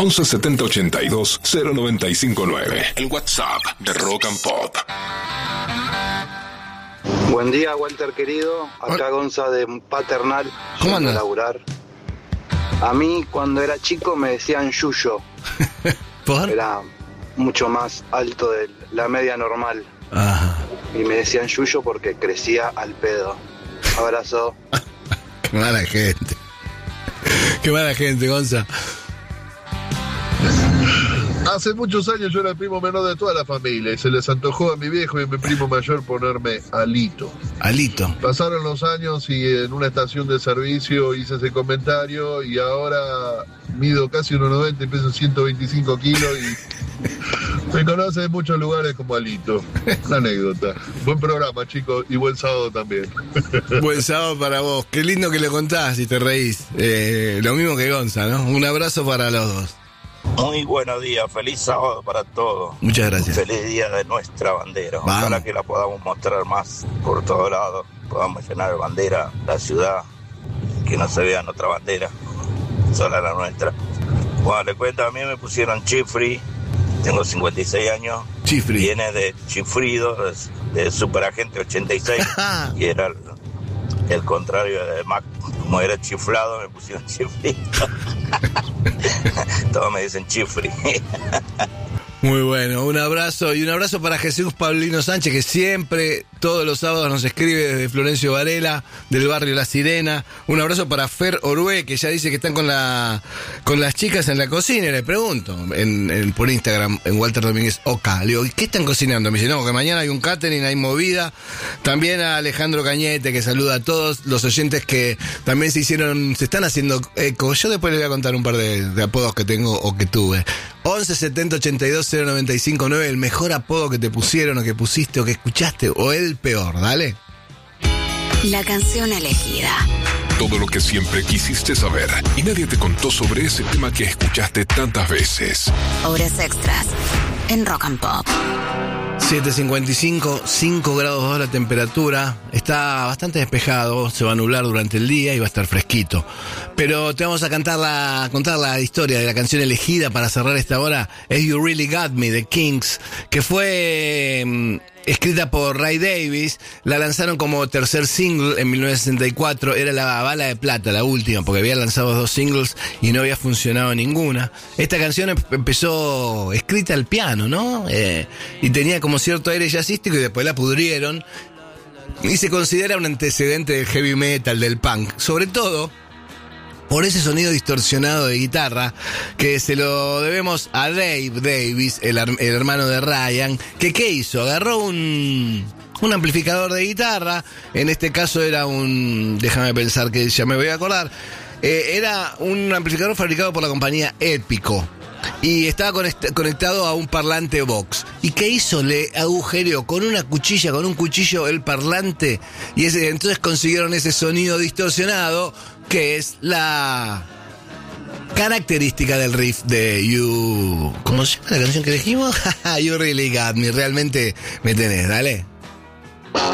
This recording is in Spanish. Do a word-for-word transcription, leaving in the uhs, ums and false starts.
once setenta ochenta y dos cero noventa y cinco nueve. El WhatsApp de Rock and Pop. Buen día, Walter querido. Acá Gonza de Paternal. ¿Cómo andas? A laburar. A mí, cuando era chico, me decían Yuyo. ¿Por? Era mucho más alto de la media normal. Ajá. Y me decían Yuyo porque crecía al pedo. Abrazo. Qué mala gente. Qué mala gente, Gonza. Hace muchos años yo era el primo menor de toda la familia y se les antojó a mi viejo y a mi primo mayor ponerme Alito. Alito. Pasaron los años y en una estación de servicio hice ese comentario y ahora mido casi uno noventa y peso ciento veinticinco kilos y me conocen en muchos lugares como Alito. Una anécdota. Buen programa, chicos, y buen sábado también. Buen sábado para vos. Qué lindo que le contás y te reís. Eh, lo mismo que Gonza, ¿no? Un abrazo para los dos. Muy buenos días, feliz sábado para todos. Muchas gracias. Feliz día de nuestra bandera. Vamos. Ojalá que la podamos mostrar más por todos lados. Podamos llenar de bandera la ciudad, que no se vea otra bandera, solo la nuestra. Bueno, le cuento, a mí me pusieron Chifri, tengo cincuenta y seis años. Chifri. Viene de Chifrido, de, de Superagente ochenta y seis, y era el, el contrario de Mac. Como era chiflado, me pusieron Chifri. Todos me dicen Chifri. Muy bueno, un abrazo y un abrazo para Jesús Paulino Sánchez, que siempre, todos los sábados nos escribe desde Florencio Varela, del barrio La Sirena. Un abrazo para Fer Orue, que ya dice que están con la con las chicas en la cocina. Y le pregunto en, en, por Instagram, en Walter Domínguez Oca, le digo, ¿qué están cocinando? Me dice, no, que mañana hay un catering, hay movida. También a Alejandro Cañete, que saluda a todos los oyentes que también se hicieron, se están haciendo eco. Yo después les voy a contar un par de, de apodos que tengo o que tuve. once setenta ochenta y dos cero noventa y cinco nueve, el mejor apodo que te pusieron o que pusiste o que escuchaste, o el peor, dale. La canción elegida. Todo lo que siempre quisiste saber y nadie te contó sobre ese tema que escuchaste tantas veces. Horas extras en Rock and Pop. siete cincuenta y cinco, cinco grados dos la temperatura, está bastante despejado, se va a nublar durante el día y va a estar fresquito. Pero te vamos a cantar la, contar la historia de la canción elegida para cerrar esta hora, es You Really Got Me, de Kings, que fue mmm, escrita por Ray Davies, la lanzaron como tercer single en mil novecientos sesenta y cuatro, era la bala de plata, la última, porque había lanzado dos singles y no había funcionado ninguna. Esta canción empezó escrita al piano, ¿no? Eh, y tenía como cierto aire jazzístico y después la pudrieron y se considera un antecedente del heavy metal, del punk, sobre todo por ese sonido distorsionado de guitarra que se lo debemos a Dave Davies, el, el hermano de Ryan, que ¿qué hizo? Agarró un, un amplificador de guitarra, en este caso era un, déjame pensar que ya me voy a acordar, eh, era un amplificador fabricado por la compañía Épico. Y estaba conectado a un parlante Vox. ¿Y qué hizo? Le agujereó con una cuchilla, con un cuchillo, el parlante. Y ese, entonces consiguieron ese sonido distorsionado, que es la característica del riff de You. ¿Cómo se llama la canción que elegimos? You Really Got Me. Realmente me tenés, dale.